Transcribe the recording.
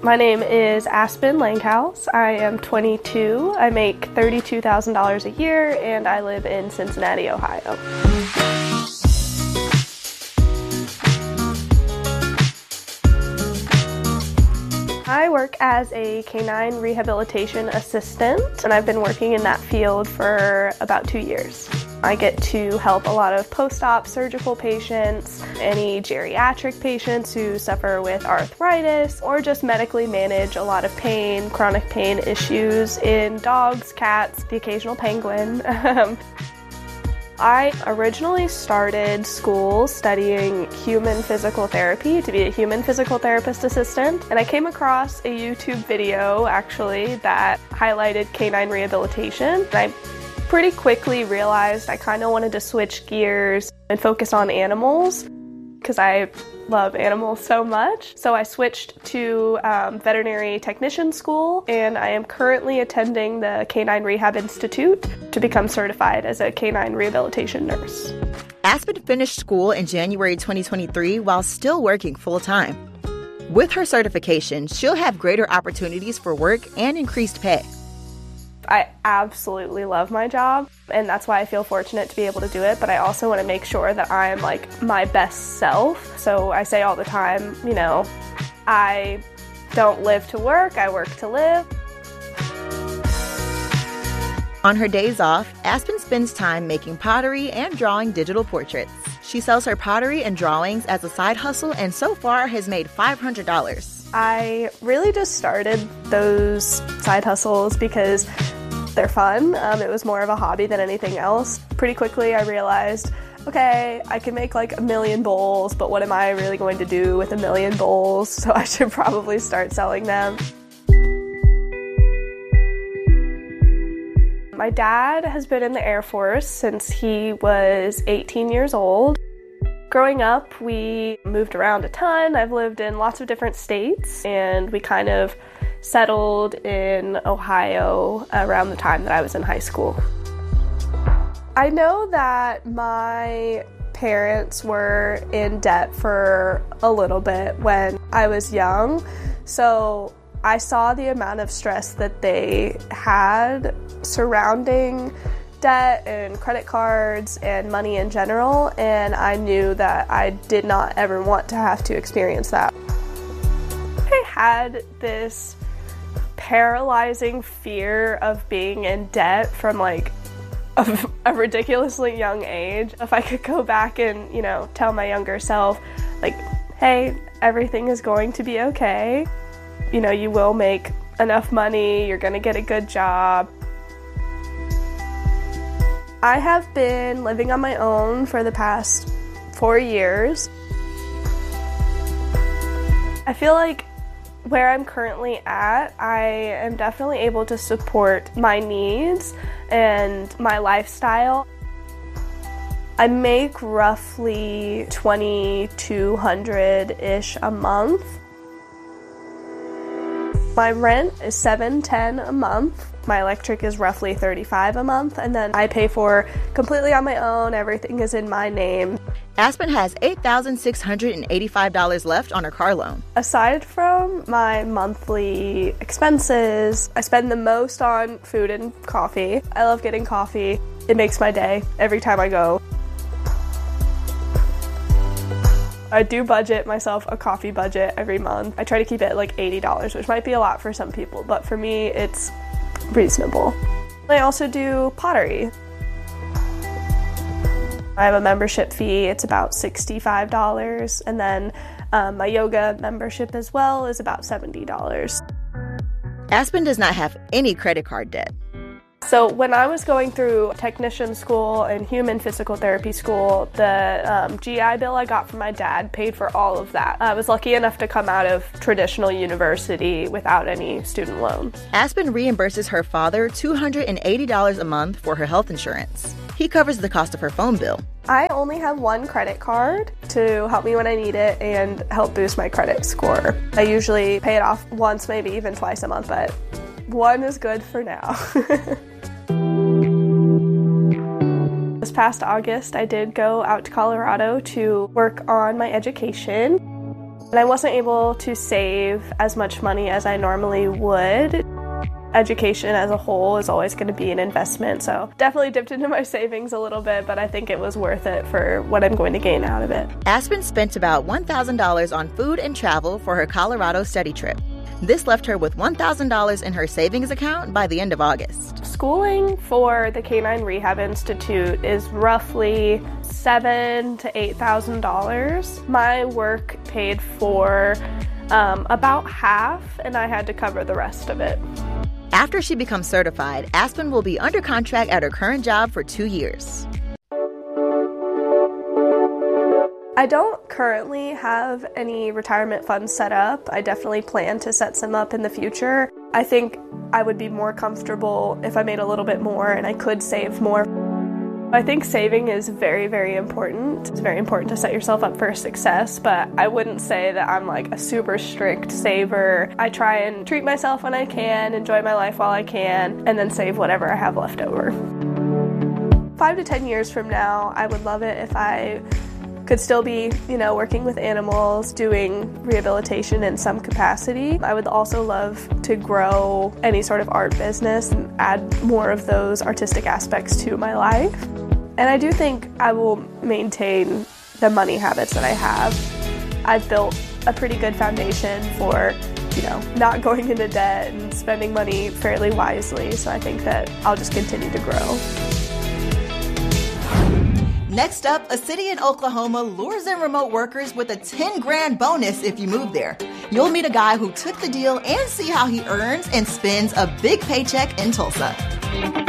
My name is Aspen Langhouse. I am 22. I make $32,000 a year, and I live in Cincinnati, Ohio. I work as a canine rehabilitation assistant, and I've been working in that field for about 2 years. I get to help a lot of post-op surgical patients, any geriatric patients who suffer with arthritis, or just medically manage a lot of pain, chronic pain issues in dogs, cats, the occasional penguin. I originally started school studying human physical therapy to be a human physical therapist assistant, and I came across a YouTube video actually that highlighted canine rehabilitation. And I pretty quickly realized I kind of wanted to switch gears and focus on animals because I love animals so much. So I switched to veterinary technician school, and I am currently attending the Canine Rehab Institute to become certified as a canine rehabilitation nurse. Aspen finished school in January 2023 while still working full-time. With her certification, she'll have greater opportunities for work and increased pay. I absolutely love my job, and that's why I feel fortunate to be able to do it, but I also want to make sure that I'm like my best self. So I say all the time, I don't live to work, I work to live. On her days off, Aspen spends time making pottery and drawing digital portraits. She sells her pottery and drawings as a side hustle and so far has made $500. I really just started those side hustles because they're fun. It was more of a hobby than anything else. Pretty quickly I realized, okay, I can make like 1 million bowls, but what am I really going to do with 1 million bowls? So I should probably start selling them. My dad has been in the Air Force since he was 18 years old. Growing up, we moved around a ton. I've lived in lots of different states, and we kind of settled in Ohio around the time that I was in high school. I know that my parents were in debt for a little bit when I was young, so I saw the amount of stress that they had surrounding debt and credit cards and money in general, and I knew that I did not ever want to have to experience that. I had this paralyzing fear of being in debt from like a ridiculously young age. If I could go back and, tell my younger self, like, hey, everything is going to be okay. You will make enough money, you're gonna get a good job. I have been living on my own for the past 4 years. I feel like where I'm currently at, I am definitely able to support my needs and my lifestyle. I make roughly $2,200-ish a month. My rent is $710 a month. My electric is roughly $35 a month, and then I pay for completely on my own. Everything is in my name. Aspen has $8,685 left on her car loan. Aside from my monthly expenses, I spend the most on food and coffee. I love getting coffee. It makes my day every time I go. I do budget myself a coffee budget every month. I try to keep it at like $80, which might be a lot for some people, but for me, it's reasonable. I also do pottery. I have a membership fee. It's about $65, and then my yoga membership as well is about $70. Aspen does not have any credit card debt. So when I was going through technician school and human physical therapy school, the GI Bill I got from my dad paid for all of that. I was lucky enough to come out of traditional university without any student loans. Aspen reimburses her father $280 a month for her health insurance. He covers the cost of her phone bill. I only have one credit card to help me when I need it and help boost my credit score. I usually pay it off once, maybe even twice a month, but one is good for now. This past August, I did go out to Colorado to work on my education. And I wasn't able to save as much money as I normally would. Education as a whole is always going to be an investment, so definitely dipped into my savings a little bit, but I think it was worth it for what I'm going to gain out of it. Aspen spent about $1,000 on food and travel for her Colorado study trip. This left her with $1,000 in her savings account by the end of August. Schooling for the Canine Rehab Institute is roughly $7,000 to $8,000. My work paid for about half, and I had to cover the rest of it. After she becomes certified, Aspen will be under contract at her current job for 2 years. I don't currently have any retirement funds set up. I definitely plan to set some up in the future. I think I would be more comfortable if I made a little bit more and I could save more. I think saving is very, very important. It's very important to set yourself up for success, but I wouldn't say that I'm like a super strict saver. I try and treat myself when I can, enjoy my life while I can, and then save whatever I have left over. 5 to 10 years from now, I would love it if I could still be, working with animals, doing rehabilitation in some capacity. I would also love to grow any sort of art business and add more of those artistic aspects to my life. And I do think I will maintain the money habits that I have. I've built a pretty good foundation for, not going into debt and spending money fairly wisely. So I think that I'll just continue to grow. Next up, a city in Oklahoma lures in remote workers with a $10,000 bonus if you move there. You'll meet a guy who took the deal and see how he earns and spends a big paycheck in Tulsa.